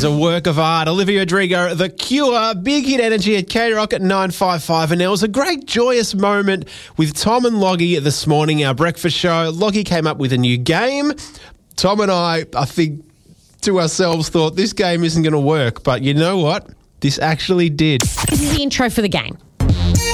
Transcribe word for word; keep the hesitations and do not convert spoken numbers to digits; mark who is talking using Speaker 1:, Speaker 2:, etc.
Speaker 1: a work of art. Olivia Rodrigo, The Cure, big hit energy at K-Rock at nine five five. And there was a great joyous moment with Tom and Loggy this morning, our breakfast show. Loggy came up with a new game. Tom and I, I think, to ourselves thought this game isn't going to work. But you know what? This actually did.
Speaker 2: This is the intro for the game.